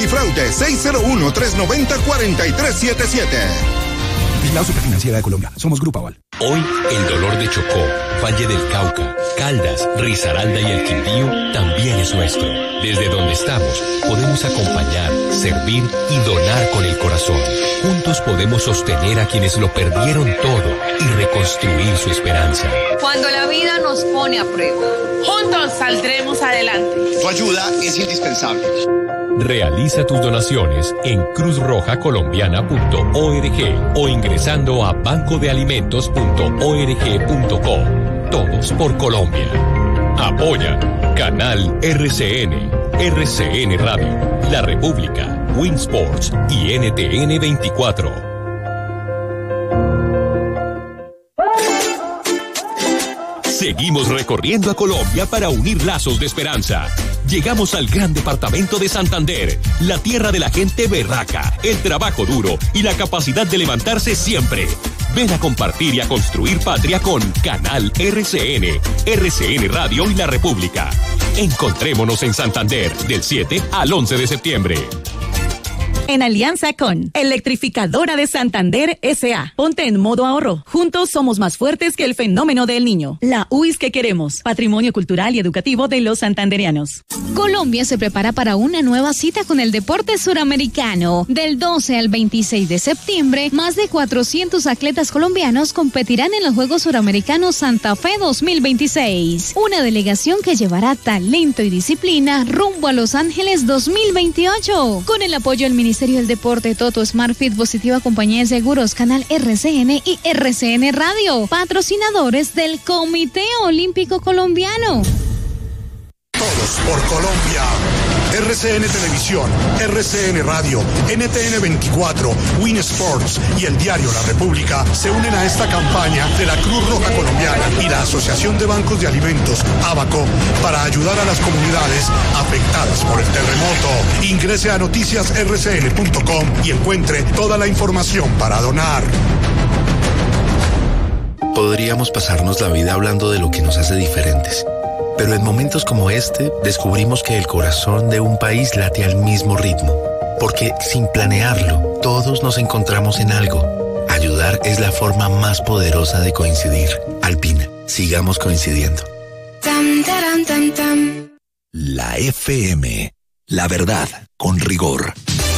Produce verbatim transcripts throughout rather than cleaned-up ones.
Antifraude seis cero uno, tres nueve cero, cuatro tres siete siete. Vigilado Superfinanciera de Colombia. Somos Grupo Aval. Hoy, el dolor de Chocó, Valle del Cauca, Caldas, Risaralda y el Quindío también es nuestro. Desde donde estamos, podemos acompañar, servir y donar con el corazón. Juntos podemos sostener a quienes lo perdieron todo y reconstruir su esperanza. Cuando la vida nos pone a prueba, juntos saldremos adelante. Tu ayuda es indispensable. Realiza tus donaciones en cruz roja colombiana punto org o ingresando a banco de alimentos punto org punto co. Todos por Colombia. Apoya Canal R C N, R C N Radio, La República, Win Sports y N T N veinticuatro. Seguimos recorriendo a Colombia para unir lazos de esperanza. Llegamos al gran departamento de Santander, la tierra de la gente berraca, el trabajo duro y la capacidad de levantarse siempre. Ven a compartir y a construir patria con Canal R C N, R C N Radio y La República. Encontrémonos en Santander del siete al once de septiembre. En alianza con Electrificadora de Santander S A Ponte en modo ahorro. Juntos somos más fuertes que el fenómeno del niño. La U I S que queremos. Patrimonio cultural y educativo de los santandereanos. Colombia se prepara para una nueva cita con el deporte suramericano. Del doce al veintiséis de septiembre, más de cuatrocientos atletas colombianos competirán en los Juegos Suramericanos Santa Fe dos mil veintiséis. Una delegación que llevará talento y disciplina rumbo a Los Ángeles dos mil veintiocho. Con el apoyo del Ministerio del Deporte, Toto, Smartfit, Positiva Compañía de Seguros, Canal R C N y R C N Radio, patrocinadores del Comité Olímpico Colombiano. Todos por Colombia. R C N Televisión, R C N Radio, N T N veinticuatro, Win Sports y el diario La República se unen a esta campaña de la Cruz Roja Colombiana y la Asociación de Bancos de Alimentos, ABACO, para ayudar a las comunidades afectadas por el terremoto. Ingrese a noticias r c n punto com y encuentre toda la información para donar. Podríamos pasarnos la vida hablando de lo que nos hace diferentes. Pero en momentos como este, descubrimos que el corazón de un país late al mismo ritmo. Porque sin planearlo, todos nos encontramos en algo. Ayudar es la forma más poderosa de coincidir. Alpina, sigamos coincidiendo. Tam, taram, tam, tam. La F M. La verdad, con rigor.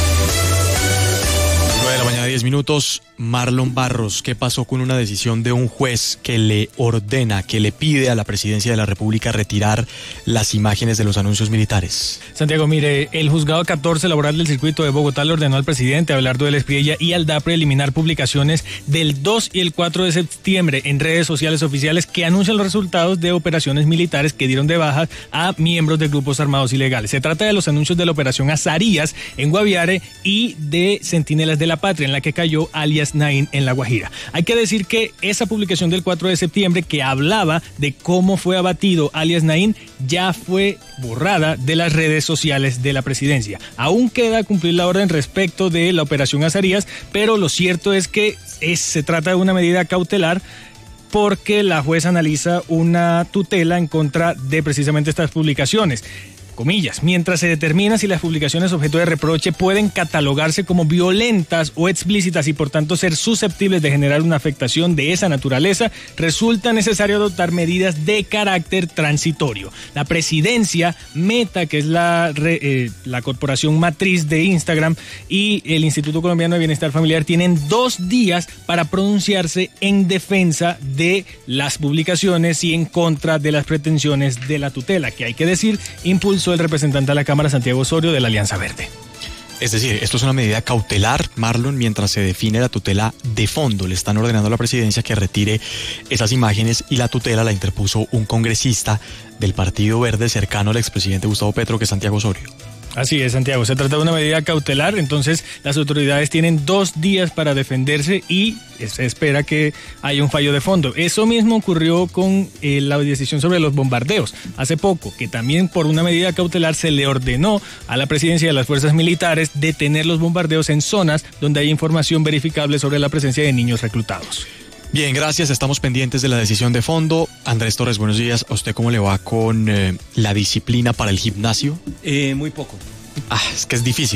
nueve de la mañana, diez minutos. Marlon Barros, ¿qué pasó con una decisión de un juez que le ordena, que le pide a la presidencia de la República retirar las imágenes de los anuncios militares? Santiago, mire, el juzgado catorce laboral del circuito de Bogotá le ordenó al presidente Abelardo del Espriella y al DAPRE eliminar publicaciones del dos y el cuatro de septiembre en redes sociales oficiales que anuncian los resultados de operaciones militares que dieron de baja a miembros de grupos armados ilegales. Se trata de los anuncios de la operación Azarías en Guaviare y de Centinelas de la Patria, en la que cayó alias Naín en La Guajira. Hay que decir que esa publicación del cuatro de septiembre que hablaba de cómo fue abatido alias Naín ya fue borrada de las redes sociales de la presidencia. Aún queda cumplir la orden respecto de la operación Azarías, pero lo cierto es que es, se trata de una medida cautelar porque la jueza analiza una tutela en contra de precisamente estas publicaciones. Comillas, mientras se determina si las publicaciones objeto de reproche pueden catalogarse como violentas o explícitas y por tanto ser susceptibles de generar una afectación de esa naturaleza, resulta necesario adoptar medidas de carácter transitorio. La presidencia, Meta, que es la, eh, la corporación matriz de Instagram, y el Instituto Colombiano de Bienestar Familiar tienen dos días para pronunciarse en defensa de las publicaciones y en contra de las pretensiones de la tutela, que hay que decir, impulsó el representante de la Cámara, Santiago Osorio, de la Alianza Verde. Es decir, esto es una medida cautelar, Marlon, mientras se define la tutela de fondo. Le están ordenando a la presidencia que retire esas imágenes y la tutela la interpuso un congresista del Partido Verde cercano al expresidente Gustavo Petro, que es Santiago Osorio. Así es, Santiago, se trata de una medida cautelar, entonces las autoridades tienen dos días para defenderse y se espera que haya un fallo de fondo. Eso mismo ocurrió con eh, la decisión sobre los bombardeos hace poco, que también por una medida cautelar se le ordenó a la presidencia de las fuerzas militares detener los bombardeos en zonas donde hay información verificable sobre la presencia de niños reclutados. Bien, gracias. Estamos pendientes de la decisión de fondo. Andrés Torres, buenos días. ¿A usted cómo le va con eh, la disciplina para el gimnasio? Eh, muy poco. Ah, es que es difícil.